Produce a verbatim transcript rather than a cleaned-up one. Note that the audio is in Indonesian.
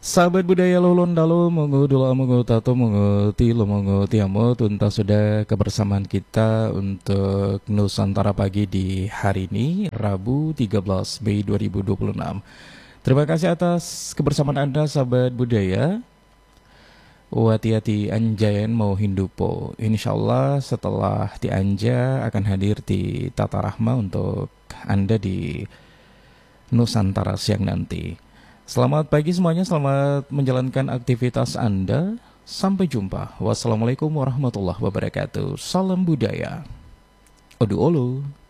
Sahabat budaya lulun dalu monggo dulu monggo tato monggo tilo monggo tiamo tuntas sudah kebersamaan kita untuk Nusantara pagi di hari ini Rabu tiga belas Mei dua ribu dua puluh enam. Terima kasih atas kebersamaan Anda sahabat budaya. Wati-hati anjayan mau hindupo. Insyaallah setelah di Anja akan hadir di Tata Rahma untuk Anda di Nusantara siang nanti. Selamat pagi semuanya, selamat menjalankan aktivitas Anda. Sampai jumpa. Wassalamualaikum warahmatullahi wabarakatuh. Salam budaya. Odu olo.